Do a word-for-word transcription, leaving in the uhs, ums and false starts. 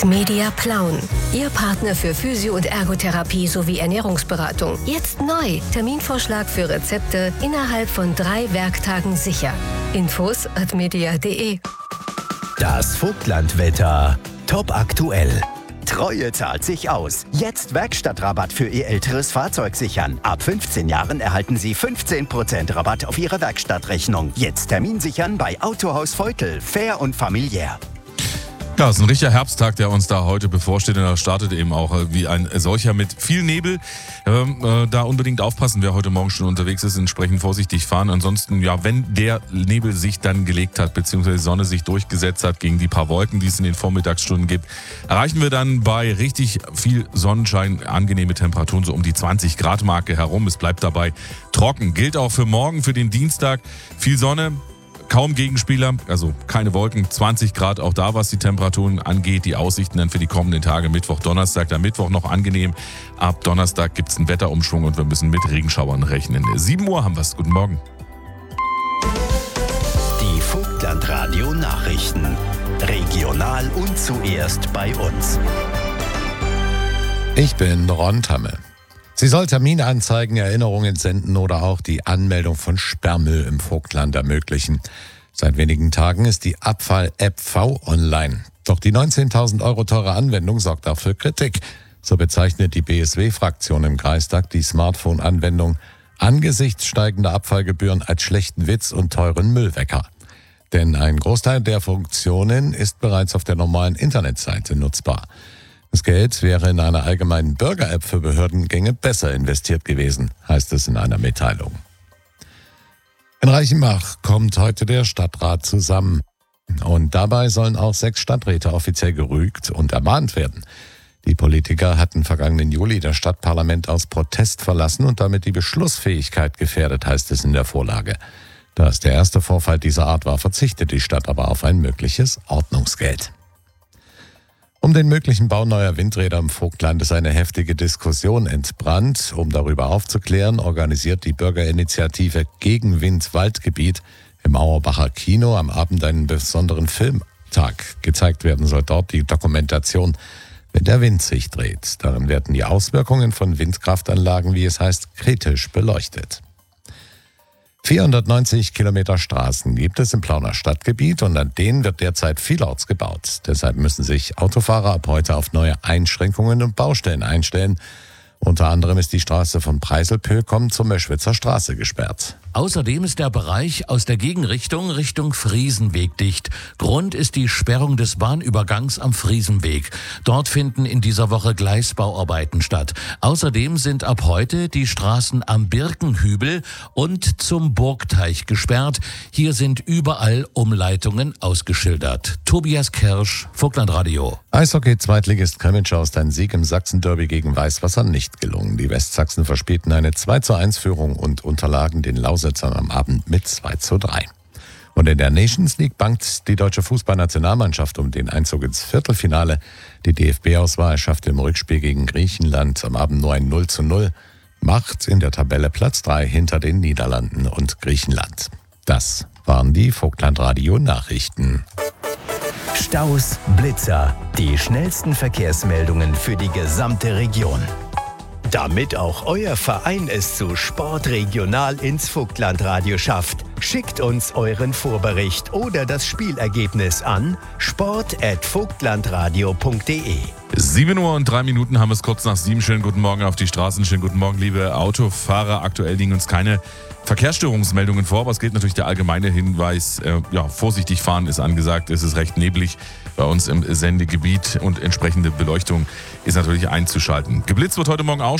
Media Plauen. Ihr Partner für Physio- und Ergotherapie sowie Ernährungsberatung. Jetzt neu. Terminvorschlag für Rezepte innerhalb von drei Werktagen sicher. Infos at media punkt de. Das Vogtlandwetter. Top aktuell. Treue zahlt sich aus. Jetzt Werkstattrabatt für Ihr älteres Fahrzeug sichern. Ab fünfzehn Jahren erhalten Sie fünfzehn Prozent Rabatt auf Ihre Werkstattrechnung. Jetzt Termin sichern bei Autohaus Veutel. Fair und familiär. Ja, es ist ein richtiger Herbsttag, der uns da heute bevorsteht, und er startet eben auch wie ein solcher mit viel Nebel. Ähm, äh, da unbedingt aufpassen, wer heute Morgen schon unterwegs ist, entsprechend vorsichtig fahren. Ansonsten, ja, wenn der Nebel sich dann gelegt hat, beziehungsweise die Sonne sich durchgesetzt hat gegen die paar Wolken, die es in den Vormittagsstunden gibt, erreichen wir dann bei richtig viel Sonnenschein angenehme Temperaturen so um die zwanzig Grad Marke herum. Es bleibt dabei trocken. Gilt auch für morgen, für den Dienstag. Viel Sonne. Kaum Gegenspieler, also keine Wolken, zwanzig Grad auch da, was die Temperaturen angeht. Die Aussichten dann für die kommenden Tage, Mittwoch, Donnerstag. Der Mittwoch noch angenehm. Ab Donnerstag gibt es einen Wetterumschwung und wir müssen mit Regenschauern rechnen. sieben Uhr haben wir es. Guten Morgen. Die Vogtlandradio Nachrichten. Regional und zuerst bei uns. Ich bin Ron Tamme. Sie soll Terminanzeigen, Erinnerungen senden oder auch die Anmeldung von Sperrmüll im Vogtland ermöglichen. Seit wenigen Tagen ist die Abfall-App V online. Doch die neunzehntausend Euro teure Anwendung sorgt auch für Kritik. So bezeichnet die B S W-Fraktion im Kreistag die Smartphone-Anwendung angesichts steigender Abfallgebühren als schlechten Witz und teuren Müllwecker. Denn ein Großteil der Funktionen ist bereits auf der normalen Internetseite nutzbar. Das Geld wäre in einer allgemeinen Bürger-App für Behördengänge besser investiert gewesen, heißt es in einer Mitteilung. In Reichenbach kommt heute der Stadtrat zusammen. Und dabei sollen auch sechs Stadträte offiziell gerügt und ermahnt werden. Die Politiker hatten vergangenen Juli das Stadtparlament aus Protest verlassen und damit die Beschlussfähigkeit gefährdet, heißt es in der Vorlage. Da es der erste Vorfall dieser Art war, verzichtet die Stadt aber auf ein mögliches Ordnungsgeld. Um den möglichen Bau neuer Windräder im Vogtland ist eine heftige Diskussion entbrannt. Um darüber aufzuklären, organisiert die Bürgerinitiative Gegenwind Waldgebiet im Auerbacher Kino am Abend einen besonderen Filmtag. Gezeigt werden soll dort die Dokumentation Wenn der Wind sich dreht. Darin werden die Auswirkungen von Windkraftanlagen, wie es heißt, kritisch beleuchtet. vierhundertneunzig Kilometer Straßen gibt es im Plauner Stadtgebiet und an denen wird derzeit vielerorts gebaut. Deshalb müssen sich Autofahrer ab heute auf neue Einschränkungen und Baustellen einstellen. Unter anderem ist die Straße von Preiselpökom zur Möschwitzer Straße gesperrt. Außerdem ist der Bereich aus der Gegenrichtung Richtung Friesenweg dicht. Grund ist die Sperrung des Bahnübergangs am Friesenweg. Dort finden in dieser Woche Gleisbauarbeiten statt. Außerdem sind ab heute die Straßen am Birkenhübel und zum Burgteich gesperrt. Hier sind überall Umleitungen ausgeschildert. Tobias Kirsch, Vogtlandradio. Eishockey-Zweitligist Kremitschau ist ein Sieg im Sachsen-Derby gegen Weißwasser nicht gelungen. Die Westsachsen verspielten eine zwei zu eins Führung und unterlagen den Lausitzern am Abend mit zwei zu drei. Und in der Nations League bangt die deutsche Fußballnationalmannschaft um den Einzug ins Viertelfinale. Die D F B-Auswahl schaffte im Rückspiel gegen Griechenland am Abend nur ein null zu null, macht in der Tabelle Platz drei hinter den Niederlanden und Griechenland. Das waren die Vogtlandradio-Nachrichten. Staus, Blitzer, die schnellsten Verkehrsmeldungen für die gesamte Region. Damit auch euer Verein es zu Sport Regional ins Vogtlandradio schafft, schickt uns euren Vorbericht oder das Spielergebnis an sport at vogtlandradio punkt de. sieben Uhr und drei Minuten haben es kurz nach sieben. Schönen guten Morgen auf die Straßen. Schönen guten Morgen, liebe Autofahrer. Aktuell liegen uns keine Verkehrsstörungsmeldungen vor, aber es gilt natürlich der allgemeine Hinweis, äh, ja, vorsichtig fahren ist angesagt. Es ist recht neblig bei uns im Sendegebiet und entsprechende Beleuchtung ist natürlich einzuschalten. Geblitzt wird heute Morgen auch